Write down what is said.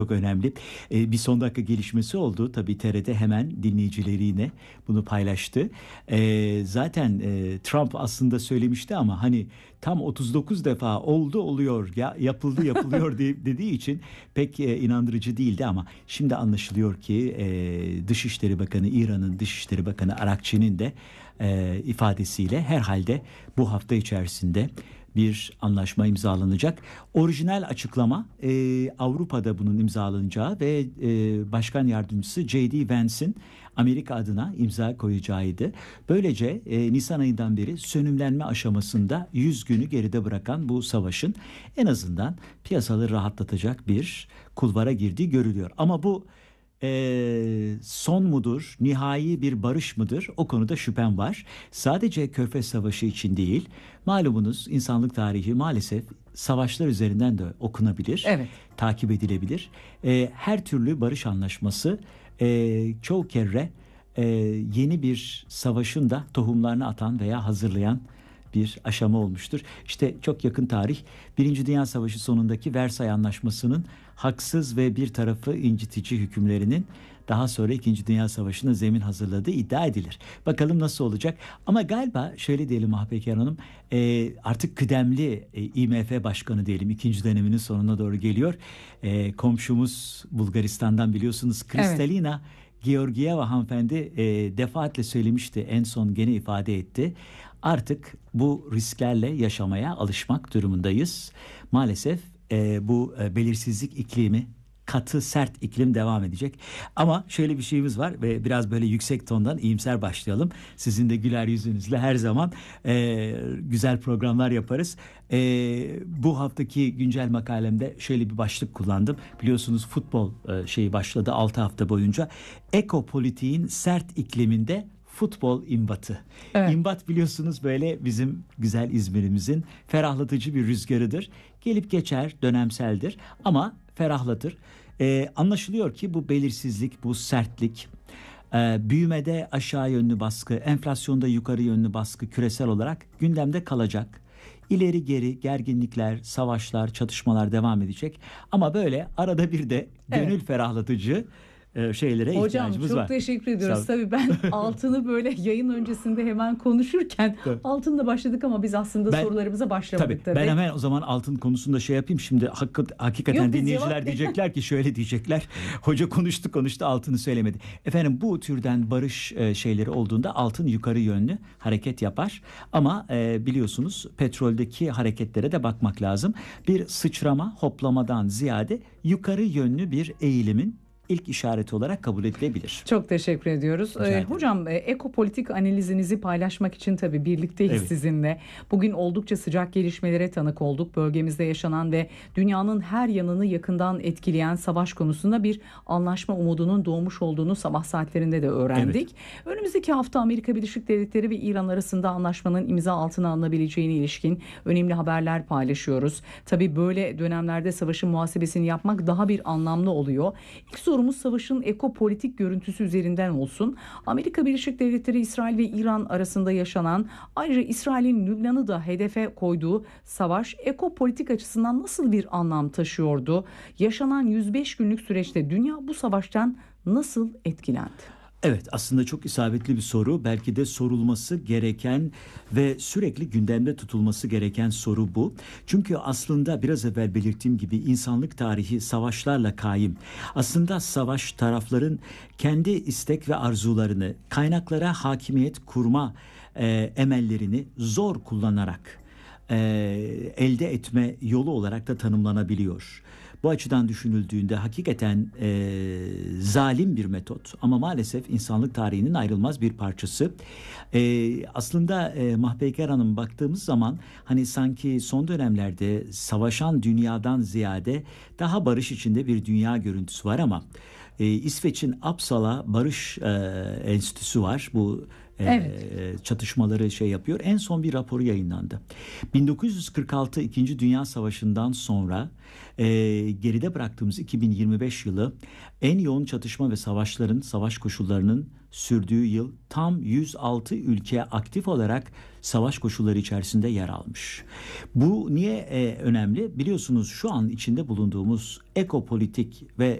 Çok önemli. Bir son dakika gelişmesi oldu. Tabii TRT hemen dinleyicileriyle bunu paylaştı. Zaten Trump aslında söylemişti ama hani tam 39 defa oldu oluyor ya yapıldı yapılıyor dediği için pek inandırıcı değildi ama şimdi anlaşılıyor ki Dışişleri Bakanı, İran'ın Dışişleri Bakanı Arakçı'nın de ifadesiyle herhalde bu hafta içerisinde bir anlaşma imzalanacak. Orijinal açıklama Avrupa'da bunun imzalanacağı ve Başkan Yardımcısı J.D. Vance'in Amerika adına imza koyacağıydı. Böylece Nisan ayından beri sönümlenme aşamasında 100 günü geride bırakan bu savaşın en azından piyasaları rahatlatacak bir kulvara girdiği görülüyor. Ama bu son mudur, nihai bir barış mıdır? O konuda şüphem var. Sadece Körfez Savaşı için değil, malumunuz insanlık tarihi maalesef savaşlar üzerinden de okunabilir, Evet. takip edilebilir. Her türlü barış anlaşması çoğu kere yeni bir savaşın da tohumlarını atan veya hazırlayan bir aşama olmuştur. İşte çok yakın tarih Birinci Dünya Savaşı sonundaki Versay Anlaşması'nın haksız ve bir tarafı incitici hükümlerinin daha sonra İkinci Dünya Savaşı'na zemin hazırladığı iddia edilir. Bakalım nasıl olacak? Ama galiba şöyle diyelim Mahpeker Hanım, artık kıdemli IMF Başkanı diyelim, ikinci döneminin sonuna doğru geliyor. Komşumuz Bulgaristan'dan biliyorsunuz Kristalina Georgieva hanımefendi defaatle söylemişti, en son gene ifade etti. Artık bu risklerle yaşamaya alışmak durumundayız. Maalesef bu belirsizlik iklimi, katı sert iklim devam edecek. Ama şöyle bir şeyimiz var ve biraz böyle yüksek tondan iyimser başlayalım. Sizin de güler yüzünüzle her zaman güzel programlar yaparız. Bu haftaki güncel makalemde şöyle bir başlık kullandım. Biliyorsunuz futbol şeyi başladı 6 hafta boyunca. Ekopolitiğin sert ikliminde futbol imbatı. Evet. İmbat biliyorsunuz böyle bizim güzel İzmir'imizin ferahlatıcı bir rüzgarıdır. Gelip geçer, dönemseldir ama ferahlatır. Anlaşılıyor ki bu belirsizlik, bu sertlik, büyümede aşağı yönlü baskı, enflasyonda yukarı yönlü baskı küresel olarak gündemde kalacak. İleri geri gerginlikler, savaşlar, çatışmalar devam edecek. Ama böyle arada bir de gönül ferahlatıcı şeylere ihtiyacımız var. Hocam çok teşekkür ediyoruz. Sağ Tabii ben altını böyle yayın öncesinde hemen konuşurken altınla başladık ama biz aslında sorularımıza başlamadık tabii. Ben hemen o zaman altın konusunda şey yapayım. Şimdi hakikaten Yok, dinleyiciler diyecekler ki şöyle diyecekler. Hoca konuştu altını söylemedi. Efendim bu türden barış şeyleri olduğunda altın yukarı yönlü hareket yapar. Ama biliyorsunuz petroldeki hareketlere de bakmak lazım. Bir sıçrama, hoplamadan ziyade yukarı yönlü bir eğilimin ilk işareti olarak kabul edilebilir. Çok teşekkür ediyoruz. Hocam ekopolitik analizinizi paylaşmak için tabii birlikteyiz sizinle. Bugün oldukça sıcak gelişmelere tanık olduk. Bölgemizde yaşanan ve dünyanın her yanını yakından etkileyen savaş konusunda bir anlaşma umudunun doğmuş olduğunu sabah saatlerinde de öğrendik. Önümüzdeki hafta Amerika Birleşik Devletleri ve İran arasında anlaşmanın imza altına alınabileceğine ilişkin önemli haberler paylaşıyoruz. Tabii böyle dönemlerde savaşın muhasebesini yapmak daha bir anlamlı oluyor. İlk sorumuz savaşın ekopolitik görüntüsü üzerinden olsun. Amerika Birleşik Devletleri, İsrail ve İran arasında yaşanan, ayrıca İsrail'in Lübnan'ı da hedefe koyduğu savaş ekopolitik açısından nasıl bir anlam taşıyordu? Yaşanan 105 günlük süreçte dünya bu savaştan nasıl etkilendi? Evet, aslında çok isabetli bir soru. Belki de sorulması gereken ve sürekli gündemde tutulması gereken soru bu. Çünkü aslında biraz evvel belirttiğim gibi insanlık tarihi savaşlarla kaim. Aslında savaş tarafların kendi istek ve arzularını, kaynaklara hakimiyet kurma emellerini zor kullanarak elde etme yolu olarak da tanımlanabiliyor. Bu açıdan düşünüldüğünde hakikaten zalim bir metot ama maalesef insanlık tarihinin ayrılmaz bir parçası. Aslında Mahpeyker Hanım baktığımız zaman hani sanki son dönemlerde savaşan dünyadan ziyade daha barış içinde bir dünya görüntüsü var ama İsveç'in Uppsala Barış Enstitüsü var. Bu çatışmaları şey yapıyor. En son bir raporu yayınlandı. 1946 İkinci Dünya Savaşı'ndan sonra geride bıraktığımız 2025 yılı en yoğun çatışma ve savaş koşullarının sürdüğü yıl. Tam 106 ülke aktif olarak savaş koşulları içerisinde yer almış. Bu niye önemli? Biliyorsunuz şu an içinde bulunduğumuz ekopolitik ve